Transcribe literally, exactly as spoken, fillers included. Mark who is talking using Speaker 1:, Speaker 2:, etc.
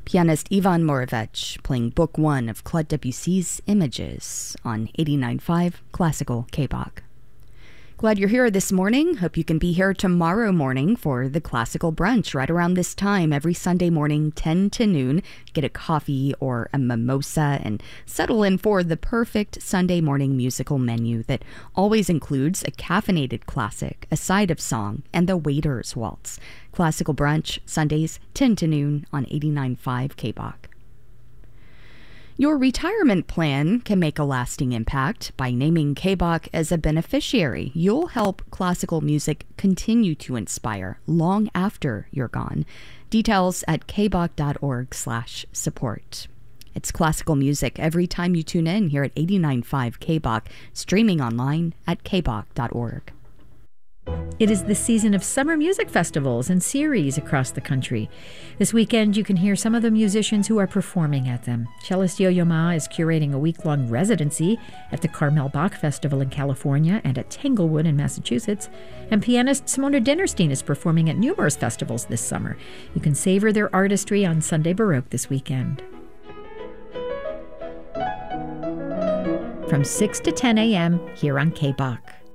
Speaker 1: Pianist Ivan Moravec playing Book One of Claude Debussy's Images on eighty-nine point five Classical K-Bach. Glad you're here this morning. Hope you can be here tomorrow morning for the Classical Brunch right around this time every Sunday morning, ten to noon. Get a coffee or a mimosa and settle in for the perfect Sunday morning musical menu that always includes a caffeinated classic, a side of song, and the Waiter's Waltz. Classical Brunch, Sundays, ten to noon on eighty-nine point five K-Bach. Your retirement plan can make a lasting impact. By naming K-Bach as a beneficiary, you'll help classical music continue to inspire long after you're gone. Details at kbach.org slash support. It's classical music every time you tune in here at eighty-nine point five K-Bach, streaming online at kbach dot org.
Speaker 2: It is the season of summer music festivals and series across the country. This weekend, you can hear some of the musicians who are performing at them. Cellist Yo-Yo Ma is curating a week-long residency at the Carmel Bach Festival in California and at Tanglewood in Massachusetts. And pianist Simona Dinnerstein is performing at numerous festivals this summer. You can savor their artistry on Sunday Baroque this weekend. From six to ten a.m. here on K-Bach.